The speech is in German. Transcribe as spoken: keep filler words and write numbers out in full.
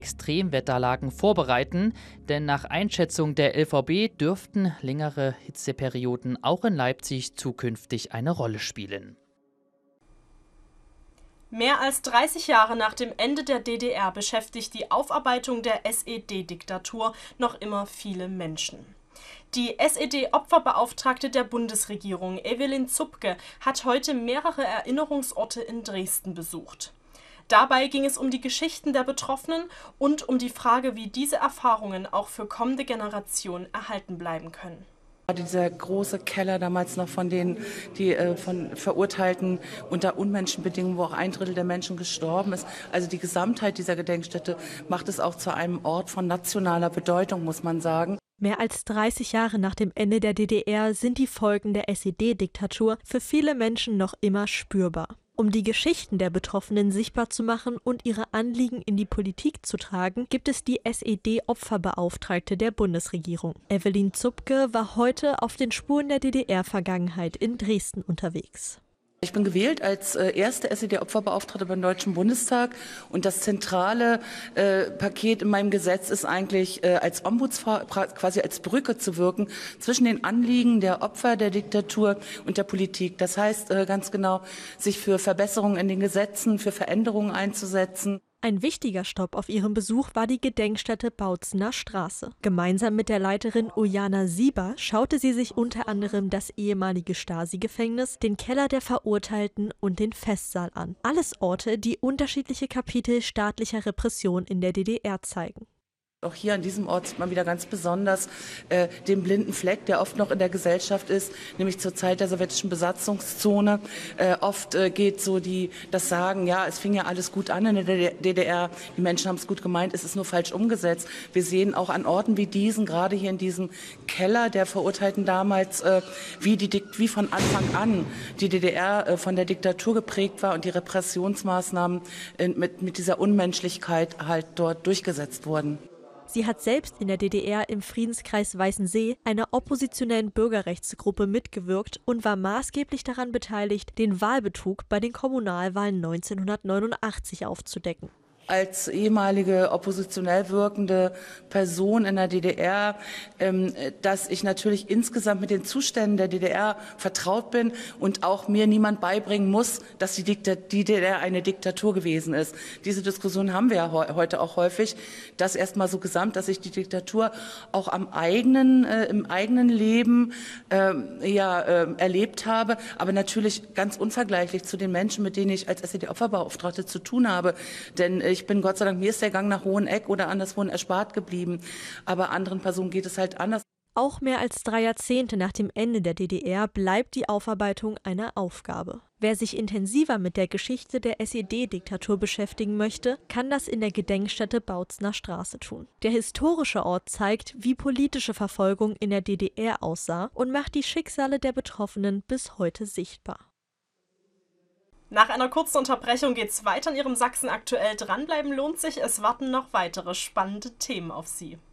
Extremwetterlagen vorbereiten, denn nach Einschätzung der L V B dürften längere Hitzeperioden auch in Leipzig zukünftig eine Rolle spielen. Mehr als dreißig Jahre nach dem Ende der D D R beschäftigt die Aufarbeitung der S E D-Diktatur noch immer viele Menschen. Die S E D-Opferbeauftragte der Bundesregierung, Evelyn Zupke, hat heute mehrere Erinnerungsorte in Dresden besucht. Dabei ging es um die Geschichten der Betroffenen und um die Frage, wie diese Erfahrungen auch für kommende Generationen erhalten bleiben können. Dieser große Keller damals noch von den die, äh, von Verurteilten unter Unmenschenbedingungen, wo auch ein Drittel der Menschen gestorben ist. Also die Gesamtheit dieser Gedenkstätte macht es auch zu einem Ort von nationaler Bedeutung, muss man sagen. Mehr als dreißig Jahre nach dem Ende der D D R sind die Folgen der S E D-Diktatur für viele Menschen noch immer spürbar. Um die Geschichten der Betroffenen sichtbar zu machen und ihre Anliegen in die Politik zu tragen, gibt es die S E D-Opferbeauftragte der Bundesregierung. Evelyn Zupke war heute auf den Spuren der D D R-Vergangenheit in Dresden unterwegs. Ich bin gewählt als äh, erste S E D-Opferbeauftragte beim Deutschen Bundestag und das zentrale äh, Paket in meinem Gesetz ist eigentlich äh, als Ombudsfrau quasi als Brücke zu wirken zwischen den Anliegen der Opfer der Diktatur und der Politik. Das heißt äh, ganz genau, sich für Verbesserungen in den Gesetzen, für Veränderungen einzusetzen. Ein wichtiger Stopp auf ihrem Besuch war die Gedenkstätte Bautzener Straße. Gemeinsam mit der Leiterin Ujana Sieber schaute sie sich unter anderem das ehemalige Stasi-Gefängnis, den Keller der Verurteilten und den Festsaal an. Alles Orte, die unterschiedliche Kapitel staatlicher Repression in der D D R zeigen. Auch hier an diesem Ort sieht man wieder ganz besonders äh, den blinden Fleck, der oft noch in der Gesellschaft ist, nämlich zur Zeit der sowjetischen Besatzungszone. Äh, oft äh, geht so die, das Sagen, ja, es fing ja alles gut an in der D D R, die Menschen haben es gut gemeint, es ist nur falsch umgesetzt. Wir sehen auch an Orten wie diesen, gerade hier in diesem Keller der Verurteilten damals, äh, wie, die, wie von Anfang an die D D R äh, von der Diktatur geprägt war und die Repressionsmaßnahmen äh, mit, mit dieser Unmenschlichkeit halt dort durchgesetzt wurden. Sie hat selbst in der D D R im Friedenskreis Weißensee, einer oppositionellen Bürgerrechtsgruppe, mitgewirkt und war maßgeblich daran beteiligt, den Wahlbetrug bei den Kommunalwahlen neunzehnhundertneunundachtzig aufzudecken. Als ehemalige oppositionell wirkende Person in der D D R, ähm, dass ich natürlich insgesamt mit den Zuständen der D D R vertraut bin und auch mir niemand beibringen muss, dass die, Dikta die D D R eine Diktatur gewesen ist. Diese Diskussion haben wir ja he heute auch häufig. Das erstmal so gesamt, dass ich die Diktatur auch am eigenen, äh, im eigenen Leben äh, ja, äh, erlebt habe, aber natürlich ganz unvergleichlich zu den Menschen, mit denen ich als S E D-Opferbeauftragte zu tun habe. Denn äh, ich bin Gott sei Dank, mir ist der Gang nach Hoheneck oder anderswo erspart geblieben. Aber anderen Personen geht es halt anders. Auch mehr als drei Jahrzehnte nach dem Ende der D D R bleibt die Aufarbeitung eine Aufgabe. Wer sich intensiver mit der Geschichte der S E D-Diktatur beschäftigen möchte, kann das in der Gedenkstätte Bautzener Straße tun. Der historische Ort zeigt, wie politische Verfolgung in der D D R aussah und macht die Schicksale der Betroffenen bis heute sichtbar. Nach einer kurzen Unterbrechung geht's weiter in Ihrem Sachsen aktuell. Dranbleiben lohnt sich, es warten noch weitere spannende Themen auf Sie.